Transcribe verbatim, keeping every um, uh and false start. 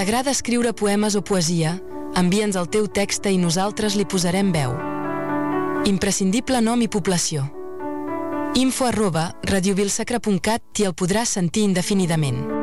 T'agrada escriure poemes o poesia? Envia'ns el teu text i nosaltres li posarem veu. Imprescindible nom i població. Info arroba radiovilsacra punt cat i el podràs sentir indefinidament.